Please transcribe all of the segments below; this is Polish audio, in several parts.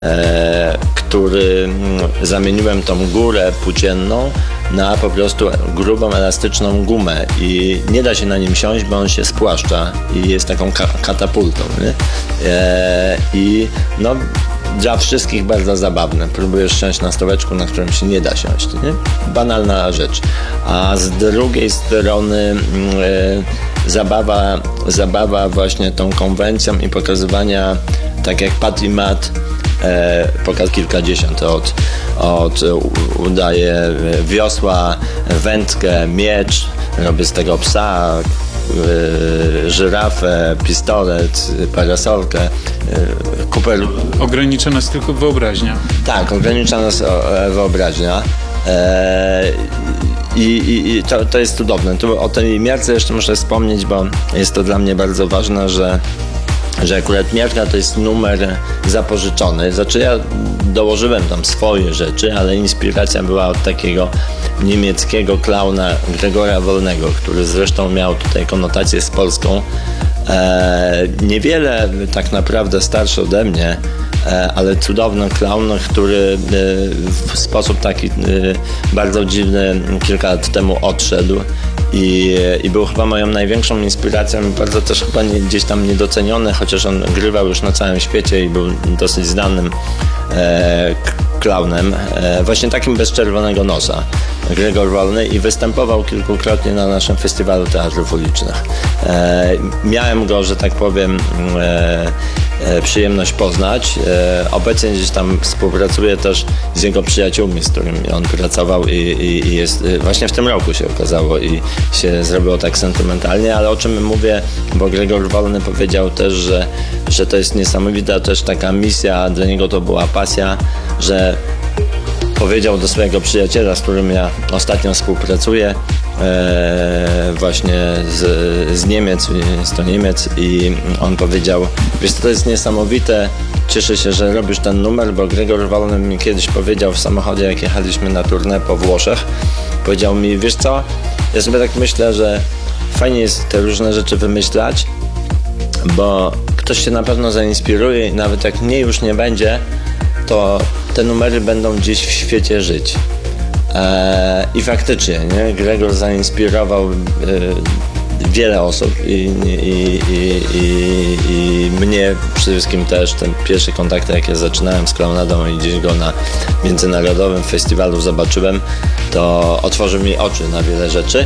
który zamieniłem tą górę płócienną na po prostu grubą, elastyczną gumę i nie da się na nim siąść, bo on się spłaszcza i jest taką katapultą, nie? I no dla wszystkich bardzo zabawne. Próbujesz siąść na stołeczku, na którym się nie da siąść, nie? Banalna rzecz. A z drugiej strony zabawa właśnie tą konwencją i pokazywania, tak jak Pat i Matt, pokaz kilkadziesiąt udaje wiosła, wędkę, miecz, robię z tego psa, żyrafę, pistolet, parasolkę, kupę. Ograniczona jest tylko wyobraźnia. Tak, ograniczona jest wyobraźnia. I to jest cudowne. Tu o tej miarce jeszcze muszę wspomnieć, bo jest to dla mnie bardzo ważne, że akurat miarka to jest numer zapożyczony. Znaczy ja dołożyłem tam swoje rzeczy, ale inspiracja była od takiego niemieckiego klauna Gregora Wolnego, który zresztą miał tutaj konotację z Polską. Niewiele tak naprawdę starszy ode mnie, ale cudowny klaun, który w sposób taki bardzo dziwny kilka lat temu odszedł i był chyba moją największą inspiracją i bardzo też chyba gdzieś tam niedoceniony, chociaż on grywał już na całym świecie i był dosyć znanym klaunem, właśnie takim bez czerwonego nosa, Gregor Wolny, i występował kilkukrotnie na naszym festiwalu teatrów ulicznych. Miałem go, że tak powiem, przyjemność poznać. Obecnie gdzieś tam współpracuję też z jego przyjaciółmi, z którymi on pracował i jest, właśnie w tym roku się okazało i się zrobiło tak sentymentalnie, ale o czym mówię, bo Gregor Wolny powiedział też, że to jest niesamowita też taka misja, dla niego to była pasja, że powiedział do swojego przyjaciela, z którym ja ostatnio współpracuję, właśnie z Niemiec, jest to Niemiec, i on powiedział: wiesz, to jest niesamowite, cieszę się, że robisz ten numer, bo Gregor Wolny mi kiedyś powiedział w samochodzie, jak jechaliśmy na tournée po Włoszech, powiedział mi: wiesz co, ja sobie tak myślę, że fajnie jest te różne rzeczy wymyślać, bo ktoś się na pewno zainspiruje i nawet jak mnie już nie będzie, to te numery będą gdzieś w świecie żyć. I faktycznie, nie? Gregor zainspirował wiele osób i mnie przede wszystkim też. Ten pierwszy kontakt, jak ja zaczynałem z klaunadą i gdzieś go na międzynarodowym festiwalu zobaczyłem, to otworzył mi oczy na wiele rzeczy.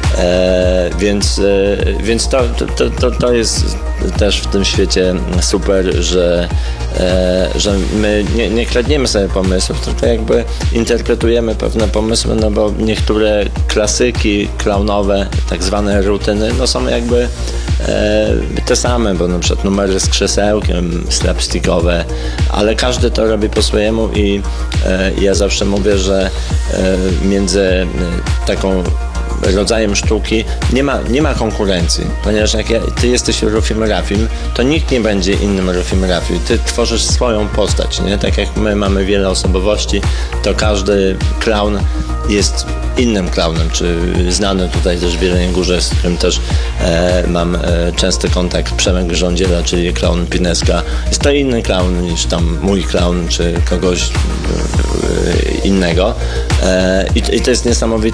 Więc to jest też w tym świecie super, że my nie kradniemy sobie pomysłów, tylko jakby interpretujemy pewne pomysły, no bo niektóre klasyki klaunowe, tak zwane rutyny, no są jakby te same, bo na przykład numery z krzesełkiem, slapstickowe, ale każdy to robi po swojemu i ja zawsze mówię, że między taką rodzajem sztuki nie ma konkurencji, ponieważ jak ty jesteś Rufim Rafim, to nikt nie będzie innym Rufim Rafim. Ty tworzysz swoją postać, nie? Tak jak my mamy wiele osobowości, to każdy klaun jest innym klaunem, czy znany tutaj też w Jeleniej Górze, z którym też mam częsty kontakt, Przemek Rządziela, czyli klaun Pineska. Jest to inny klaun niż tam mój klaun, czy kogoś innego. I to jest niesamowite.